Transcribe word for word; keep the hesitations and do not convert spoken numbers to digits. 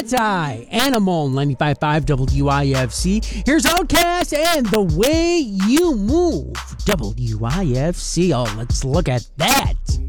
I, Animal ninety-five point five W I F C. Here's Outcast and The Way You Move, W I F C. Oh, let's look at that.